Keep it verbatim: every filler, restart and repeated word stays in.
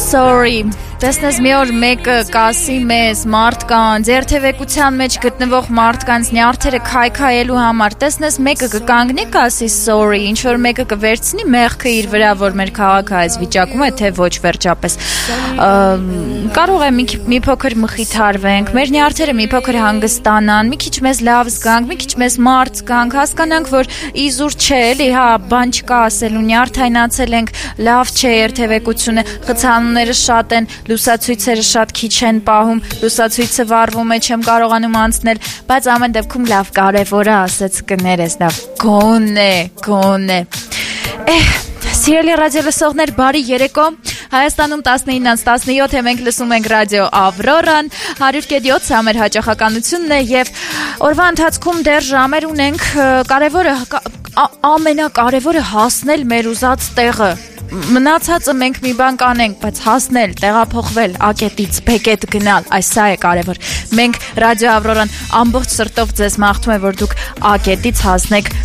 Sorry, տեսնես մի օր մեկը կասի մեզ մարդկանց, երթևեկության մեջ գտնվող մարդկանց նյարդերը քայքայելու համար, տեսնես մեկը կկանգնի կասի sorry, ինչ որ մեկը կվերցնի մեղքը իր վրա, որ մեր քաղաքը այս վիճակում է, թե ոչ վերջապես։ Կարող է մի փոքր մխիթարվենք, մեր նյարդերը մի փոքր հանգստանան, մի քիչ մեզ լավ զգանք, մի քիչ մեզ մարդ զգանք, հասկանանք, որ իզուր չէ, էլի, հա, բան չկա ասելու, նյարդայնացել ենք, լավ չէ երթևեկությունը, խցանումները շատ են, լուսացույցերը շատ քիչ են պահում, լուսացույցը վառվում է, չեմ կարողանում անցնել, բայց ամեն դեպքում լավ կարևորը ասեց կներես, լավ, գոնե, գոնե։ Էհ, սիրելի ռադիո լսողներ, բարի երեկո։ Հայաստանում տասնինից տասնյոթ է, մենք լսում ենք ռադիո Ավրորան, հարյուր կետ յոթ մեր հաճախականությունն է եւ օրվա ընթացքում դեռ ժամեր ունենք, կարևորը ամենակարևորը հասնել մեր ուզած տեղը։ Մնացածը մենք մի բան կանենք, բայց հասնել, տեղափոխվել, ակետից բեկետ գնալ, այս սա է կարևոր։ Մենք ռադիո Ավրորան ամբողջ սրտով ձեզ մաղթում է, որ դուք ակետից հասնեք